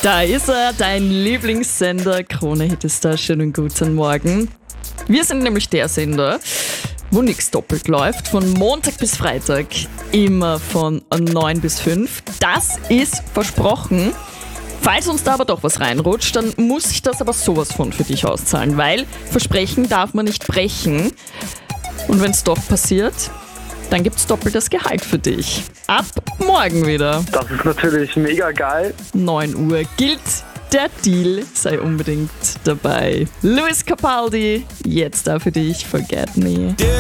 Da ist er, dein Lieblingssender Krone Hit ist da. Schönen guten Morgen. Wir sind nämlich der Sender, wo nichts doppelt läuft, von Montag bis Freitag, immer von 9 bis 5. Das ist versprochen. Falls uns da aber doch was reinrutscht, dann muss ich das aber sowas von für dich auszahlen, weil Versprechen darf man nicht brechen. Und wenn es doch passiert, dann gibt's doppeltes Gehalt für dich. Ab morgen wieder. Das ist natürlich mega geil. 9 Uhr gilt der Deal, sei unbedingt dabei. Lewis Capaldi, jetzt da für dich, Forget Me.